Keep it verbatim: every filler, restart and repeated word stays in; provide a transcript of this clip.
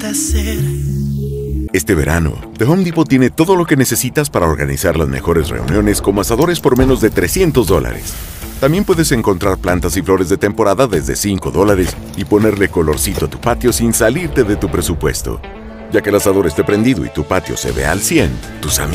encanta hacer. Este verano, The Home Depot tiene todo lo que necesitas para organizar las mejores reuniones como asadores por menos de trescientos dólares. También puedes encontrar plantas y flores de temporada desde cinco dólares y ponerle colorcito a tu patio sin salirte de tu presupuesto. Ya que el asador esté prendido y tu patio se ve al cien, tus amigos